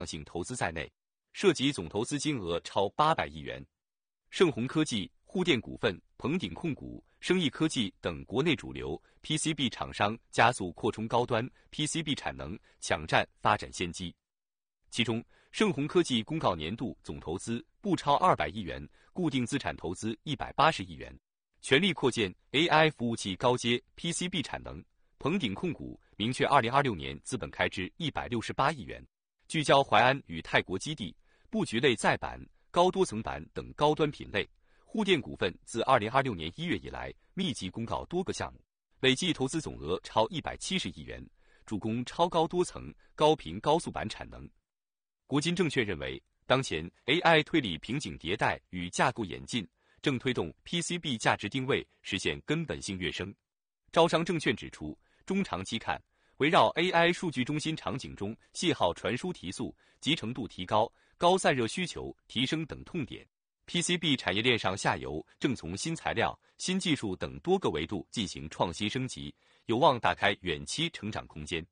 性投资在内，涉及总投资金额超800亿元。盛虹科技、沪电股份、鹏鼎控股、生意科技等国内主流 PCB 厂商加速扩充高端 PCB 产能，抢占发展先机。其中，盛虹科技公告年度总投资不超200亿元，固定资产投资180亿元，全力扩建 AI 服务器高阶 PCB 产能。鹏鼎控股明确2026年资本开支168亿元，聚焦淮安与泰国基地，布局类载板、高多层板等高端品类。沪电股份自2026年1月以来，密集公告多个项目，累计投资总额超170亿元，主攻超高多层、高频高速板产能。国金证券认为，当前 AI 推理瓶颈迭代与架构演进，正推动 PCB 价值定位实现根本性跃升。招商证券指出，中长期看，围绕 AI 数据中心场景中信号传输提速、集成度提高、高散热需求提升等痛点， PCB 产业链上下游正从新材料、新技术等多个维度进行创新升级，有望打开远期成长空间。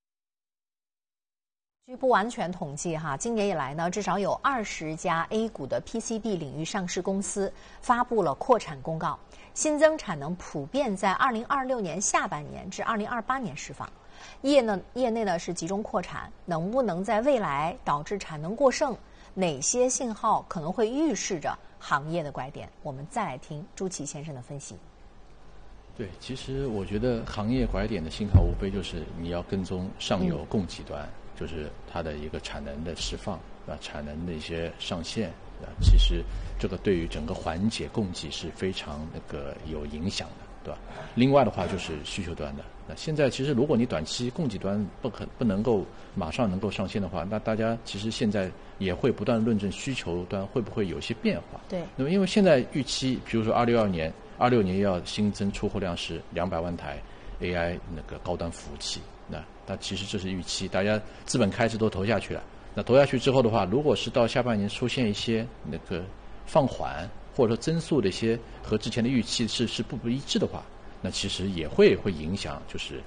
据不完全统计今年以来呢，至少有20家 A 股的 PCB 领域上市公司发布了扩产公告，新增产能普遍在2026年下半年至2028年释放。业内呢是集中扩产，能不能在未来导致产能过剩？哪些信号可能会预示着行业的拐点？我们再来听朱琦先生的分析。 对，其实我觉得行业拐点的信号无非就是你要跟踪上游供给端。就是它的一个产能的释放产能的一些上限其实这个对于整个缓解供给是非常有影响的，对吧？另外的话就是需求端的。那现在其实如果你短期供给端不能够马上能够上线的话，那大家其实现在也会不断论证需求端会不会有一些变化。 对。 那么因为现在预期，比如说26年要新增出货量是200万台 AI 高端服务器。那其实这是预期，大家资本开支都投下去了。那投下去之后的话，如果是到下半年出现一些放缓或者说增速的一些和之前的预期是不一致的话，那其实也会影响就是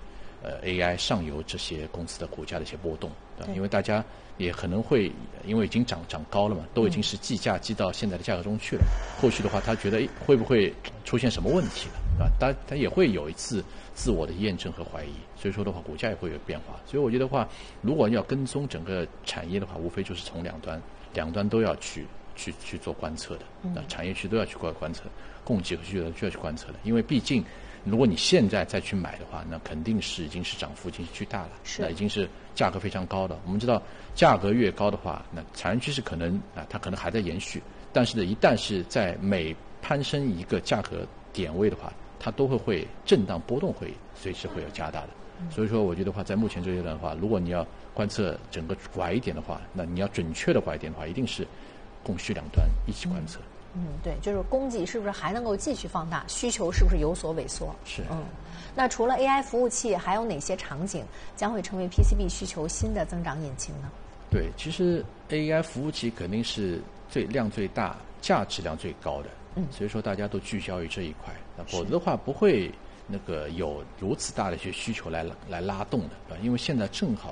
AI 上游这些公司的股价的一些波动，因为大家也可能会因为已经涨高了嘛，都已经是计价计到现在的价格中去了。后续的话，他觉得会不会出现什么问题了他也会有一次自我的验证和怀疑，所以说的话，股价也会有变化。所以我觉得话，如果要跟踪整个产业的话，无非就是从两端都要去做观测的。那产业区都要去观测，供给和需求都要去观测的。因为毕竟，如果你现在再去买的话，那肯定是已经是涨幅已经是巨大了，那已经是价格非常高的。我们知道，价格越高的话，那产业趋势可能它可能还在延续，但是呢，一旦是在每攀升一个价格点位的话，它都会震荡波动，会随时会有加大的。所以说，我觉得话，在目前这阶段的话，如果你要观测整个拐点的话，那你要准确的拐点的话，一定是供需两端一起观测。 对，就是供给是不是还能够继续放大，需求是不是有所萎缩？ 是。 那除了 AI 服务器，还有哪些场景将会成为 PCB 需求新的增长引擎呢？ 对，其实 AI 服务器肯定是量最大、价值量最高的。所以说大家都聚焦于这一块，那否则的话不会有如此大的一些需求来拉动的，因为现在正好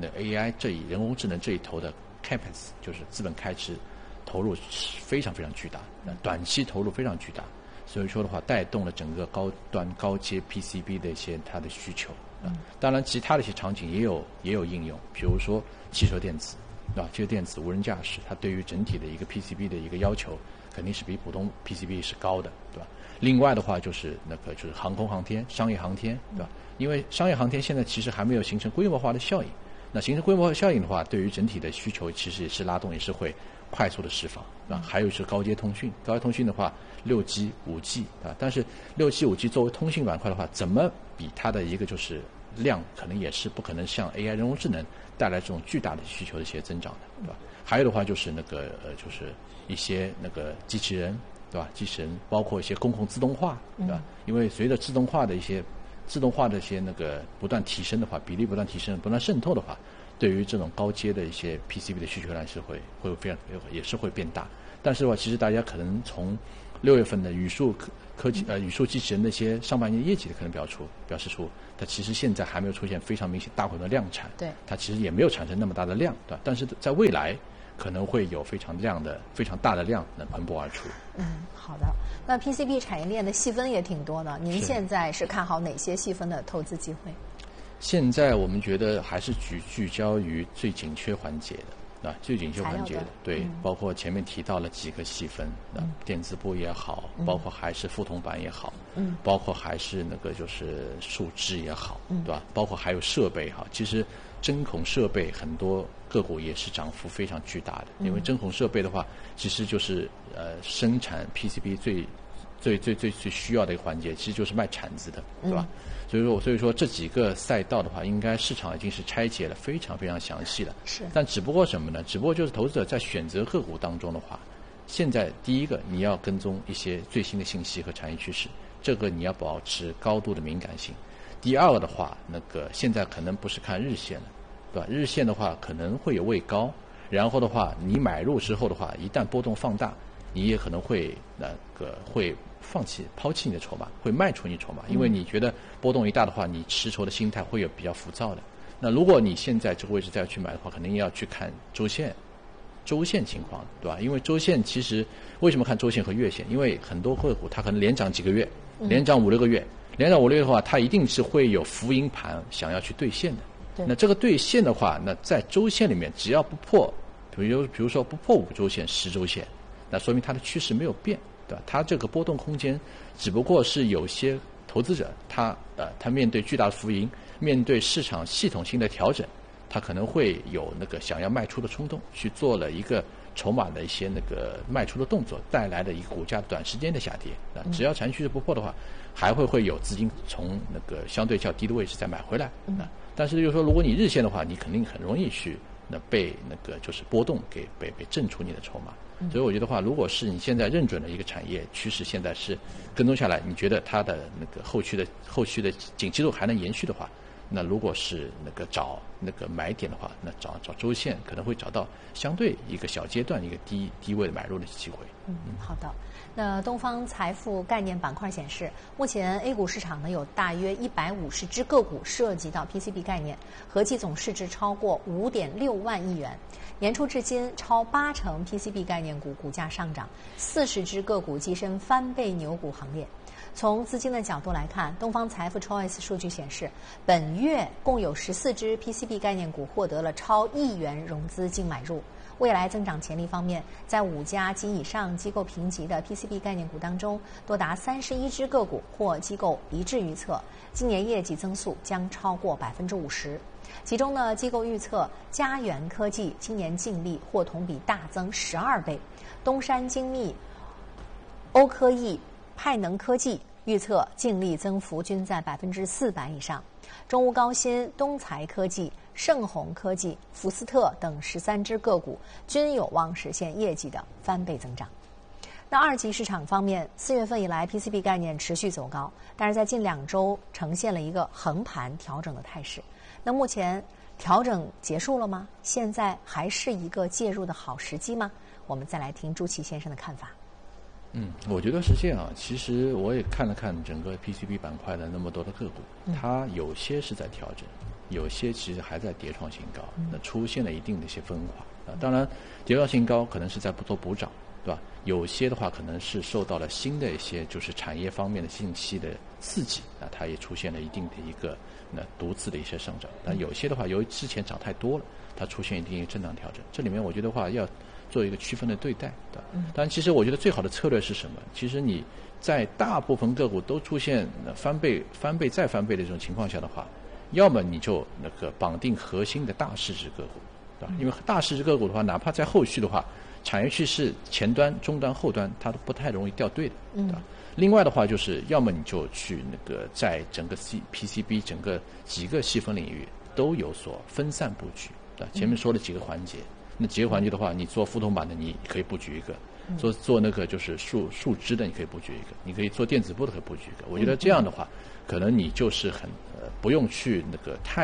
AI 人工智能这一头的 CapEx 就是资本开支投入非常非常巨大，短期投入非常巨大，所以说的话带动了整个高端高阶 PCB 的一些它的需求。当然其他的一些场景也有应用，比如说汽车电子，对吧？汽车电子、无人驾驶，它对于整体的一个 PCB 的一个要求肯定是比普通 PCB 是高的，对吧？另外的话就是就是航空航天、商业航天，对吧？因为商业航天现在其实还没有形成规模化的效应，那形成规模化效应的话，对于整体的需求其实也是拉动，也是会快速的释放，还有是高阶通讯的话，6G、5G 啊，但是6G、5G 作为通信板块的话，怎么比它的一个就是量可能也是不可能像 AI 人工智能带来这种巨大的需求的一些增长的，对吧？还有的话就是就是一些机器人，对吧？机器人包括一些公控自动化，对吧？因为随着自动化的一些不断提升的话，比例不断提升、不断渗透的话，对于这种高阶的一些 PCB 的需求量是会非常也是会变大。但是的话，其实大家可能从 6月份的语数语数机器人那些上半年业绩的可能表示出，它其实现在还没有出现非常明显大规模的量产， 对， 它其实也没有产生那么大的量，对吧？但是在未来可能会有非常大的量能蓬勃而出。 好的。那 PCB 产业链的细分也挺多的，您现在是看好哪些细分的投资机会？ 现在我们觉得还是聚焦于最紧缺环节的。最紧缺环节的，对，包括前面提到了几个细分，电子部也好，包括还是覆铜板也好，包括还是那个就是树脂也好，对吧？包括还有设备哈，其实针孔设备很多个股也是涨幅非常巨大的，因为针孔设备的话，其实就是生产 PCB 最需要的一个环节，其实就是卖铲子的，对吧？所以说这几个赛道的话，应该市场已经是拆解了非常非常详细了。 是。但只不过什么呢？只不过就是投资者在选择个股当中的话，现在第一个你要跟踪一些最新的信息和产业趋势，这个你要保持高度的敏感性。第二个的话，现在可能不是看日线了，对吧？日线的话可能会有位高，然后的话你买入之后的话，一旦波动放大，你也可能会会抛弃你的筹码，会卖出你筹码，因为你觉得波动一大的话，你持筹的心态会有比较浮躁的。那如果你现在这个位置再去买的话，肯定要去看周线情况，对吧？因为周线其实为什么看周线和月线？因为很多个股它可能连涨几个月，连涨5-6个月，连涨5-6个月的话，它一定是会有浮盈盘想要去兑现的。 对。 那这个兑现的话，那在周线里面只要不破，比如说不破5周线、10周线，那说明它的趋势没有变。对吧？它这个波动空间只不过是有些投资者他面对巨大的浮盈，面对市场系统性的调整，他可能会有想要卖出的冲动，去做了一个筹码的一些卖出的动作，带来的一个股价短时间的下跌。只要产业趋势不破的话，还会有资金从相对较低的位置再买回来。但是就是说，如果你日线的话，你肯定很容易去被就是波动给震出你的筹码。所以我觉得话，如果是你现在认准了一个产业趋势，现在是跟踪下来，你觉得它的后续的景气度还能延续的话，那如果是找买点的话，那找周线可能会找到相对一个小阶段一个低位的买入的机会。 好的。那东方财富概念板块显示，目前 A 股市场呢有大约150只个股涉及到 PCB 概念，合计总市值超过5.6万亿元。年初至今，超80% PCB 概念股股价上涨，40只个股跻身翻倍牛股行列。从资金的角度来看，东方财富 Choice 数据显示，本月共有14只 PCB 概念股获得了超1亿元融资净买入。未来增长潜力方面，在5家及以上机构评级的 PCB 概念股当中，多达31只个股或机构一致预测，今年业绩增速将超过50%。其中呢，机构预测嘉源科技今年净利或同比大增12倍，东山精密、欧科艺、派能科技预测净利增幅均在400%以上。中吴高新、东财科技、盛虹科技、福斯特等13只个股均有望实现业绩的翻倍增长。那二级市场方面，4月份以来 PCB 概念持续走高，但是在近2周呈现了一个横盘调整的态势。那目前调整结束了吗？现在还是一个介入的好时机吗？我们再来听朱琦先生的看法。 我觉得是这样。其实我也看了看整个 PCB 板块的那么多的个股，它有些是在调整，有些其实还在跌创新高，那出现了一定的一些分化。当然，跌创新高可能是在做补涨，对吧？有些的话可能是受到了新的一些就是产业方面的信息的刺激，它也出现了一定的一个独自的一些上涨。但有些的话，由于之前涨太多了，它出现一定的震荡调整。这里面我觉得话要做一个区分的对待的。当然，其实我觉得最好的策略是什么？其实你在大部分个股都出现翻倍再翻倍的这种情况下的话，要么你就绑定核心的大市值个股，对吧？因为大市值个股的话，哪怕在后续的话，产业趋势前端、中端、后端它都不太容易掉队的，对吧？另外的话，就是要么你就去在整个 PCB 整个几个细分领域都有所分散布局，对吧？前面说了几个环节。那几个环节的话，你做覆铜板的，你可以布局一个；做就是树脂的，你可以布局一个；你可以做电子部的，可以布局一个。我觉得这样的话，可能你就是不用去太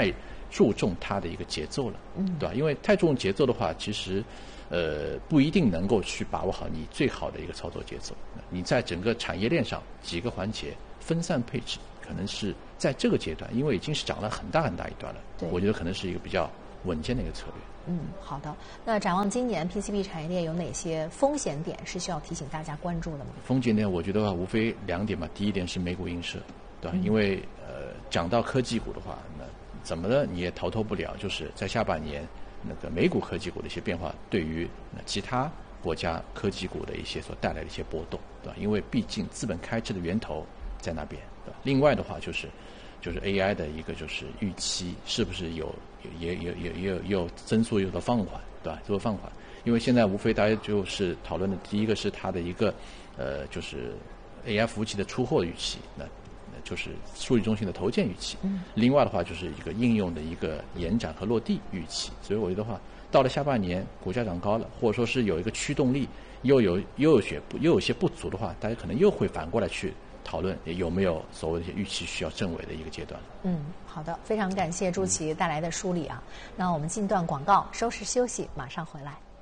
注重它的一个节奏了，对吧？因为太注重节奏的话，其实不一定能够去把握好你最好的一个操作节奏。你在整个产业链上几个环节分散配置，可能是在这个阶段，因为已经是涨了很大很大一段了，我觉得可能是一个比较稳健的一个策略。 好的。那展望今年 PCB 产业链有哪些风险点是需要提醒大家关注的吗？ 风险点我觉得无非2点嘛。第一点是美股映射，对吧？因为讲到科技股的话，那怎么的你也逃脱不了，就是在下半年那个美股科技股的一些变化，对于其他国家科技股的一些所带来的一些波动，对吧？因为毕竟资本开支的源头在那边，对吧？另外的话就是 AI 的一个就是预期是不是有增速有的放缓，对吧？有的放缓，因为现在无非大家就是讨论的第一个是它的一个就是 AI 服务器的出货预期，那就是数据中心的投建预期。另外的话就是一个应用的一个延展和落地预期。所以我觉得话，到了下半年股价涨高了，或者说是有一个驱动力又有些不足的话，大家可能又会反过来去讨论有没有所谓的预期需要证伪的一个阶段。 好的，非常感谢朱琦带来的梳理啊。那我们进段广告，收拾休息，马上回来。